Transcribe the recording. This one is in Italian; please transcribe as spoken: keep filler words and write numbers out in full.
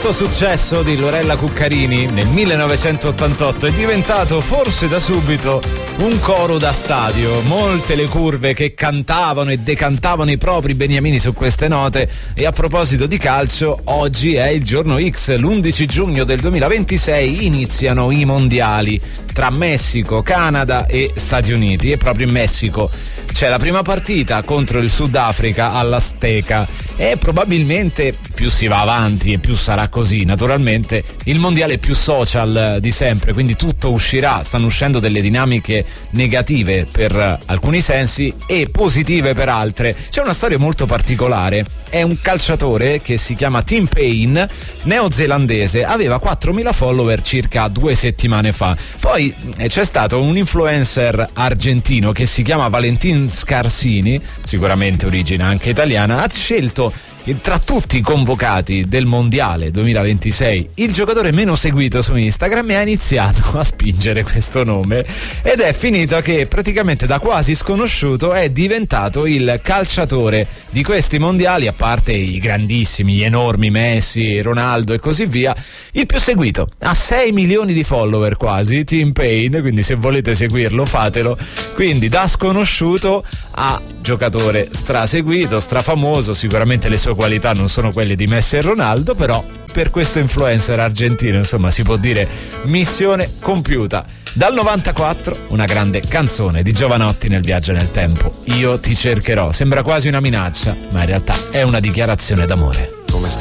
Questo successo di Lorella Cuccarini nel millenovecentottantotto è diventato forse da subito un coro da stadio. Molte le curve che cantavano e decantavano i propri beniamini su queste note. E a proposito di calcio, oggi è il giorno X, l'undici giugno del duemilaventisei iniziano i mondiali tra Messico, Canada e Stati Uniti, e proprio in Messico c'è la prima partita contro il Sudafrica all'Azteca. E probabilmente più si va avanti e più sarà così. Naturalmente il mondiale è più social di sempre, quindi tutto uscirà, stanno uscendo delle dinamiche negative per alcuni sensi e positive per altre. C'è una storia molto particolare, è un calciatore che si chiama Tim Payne, neozelandese, aveva quattromila follower circa due settimane fa. Poi eh, c'è stato un influencer argentino che si chiama Valentin Scarsini, sicuramente origine anche italiana, ha scelto tra tutti i convocati del mondiale duemilaventisei il giocatore meno seguito su Instagram e ha iniziato a spingere questo nome, ed è finito che praticamente da quasi sconosciuto è diventato il calciatore di questi mondiali, a parte i grandissimi, gli enormi Messi, Ronaldo e così via, il più seguito. Ha sei milioni di follower quasi, Tim Payne, quindi se volete seguirlo fatelo. Quindi da sconosciuto a giocatore straseguito, strafamoso. Sicuramente le sue qualità non sono quelle di Messi e Ronaldo, però per questo influencer argentino insomma si può dire missione compiuta. Dal novantaquattro una grande canzone di Jovanotti nel Viaggio nel tempo, Io ti cercherò. Sembra quasi una minaccia, ma in realtà è una dichiarazione d'amore.